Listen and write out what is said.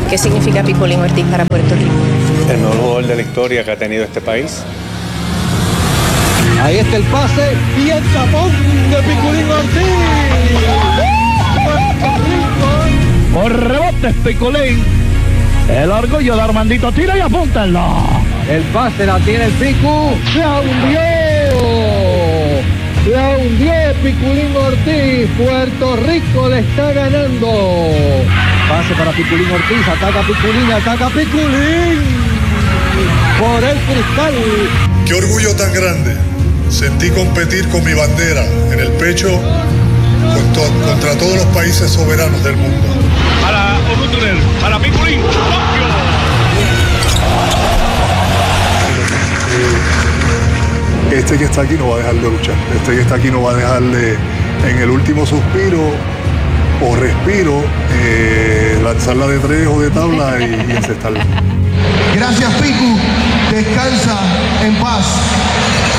¿Qué significa Piculín Ortiz para Puerto Rico? El mejor jugador de la historia que ha tenido este país. Ahí está el pase y el tapón de Piculín Ortiz. Por rebote Piculín. El orgullo de Armandito tira y apúntenlo. El pase la tiene el Picu. ¡La hundió! ¡La hundió Piculín Ortiz! Puerto Rico le está ganando. Pase para Piculín Ortiz. Ataca Piculín. Por el cristal. ¡Qué orgullo tan grande! Sentí competir con mi bandera en el pecho contra todos los países soberanos del mundo. Para Orutuner, para Piculín. Este que está aquí no va a dejar de luchar. Este que está aquí no va a dejar de, en el último suspiro o respiro, lanzarla de tres o de tabla y encestarla. Gracias, Picu. Descansa.